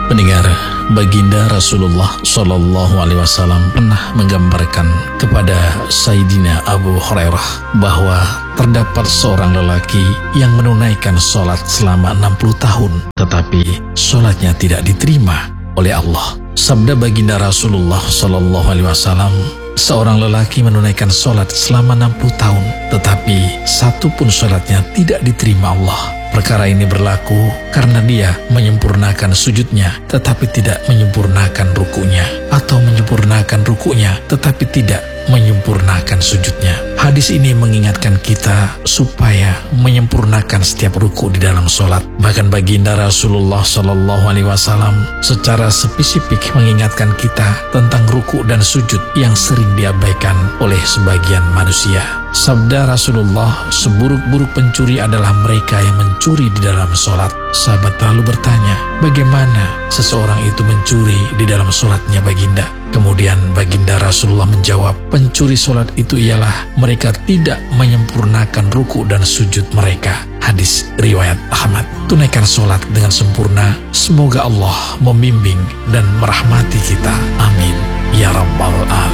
Pendengar, Baginda Rasulullah Shallallahu Alaihi Wasallam pernah menggambarkan kepada Sayyidina Abu Hurairah bahwa terdapat seorang lelaki yang menunaikan sholat selama 60 tahun, tetapi sholatnya tidak diterima oleh Allah. Sabda Baginda Rasulullah Shallallahu Alaihi Wasallam, seorang lelaki menunaikan sholat selama 60 tahun, tetapi satu pun sholatnya tidak diterima Allah. Perkara ini berlaku karena dia menyempurnakan sujudnya tetapi tidak menyempurnakan rukunya, atau menyempurnakan rukunya tetapi tidak menyempurnakan sujudnya. Hadis ini mengingatkan kita supaya menyempurnakan setiap ruku di dalam sholat. Bahkan Baginda Rasulullah Shallallahu Alaihi Wasallam secara spesifik mengingatkan kita tentang ruku dan sujud yang sering diabaikan oleh sebagian manusia. Sabda Rasulullah, seburuk-buruk pencuri adalah mereka yang mencuri di dalam sholat. Sahabat lalu bertanya, bagaimana seseorang itu mencuri di dalam sholatnya Baginda? Kemudian Baginda Rasulullah menjawab, pencuri sholat itu ialah mereka tidak menyempurnakan ruku dan sujud mereka. Hadis riwayat Ahmad. Tunaikan sholat dengan sempurna. Semoga Allah membimbing dan merahmati kita. Amin. Ya Rabbal Alamin.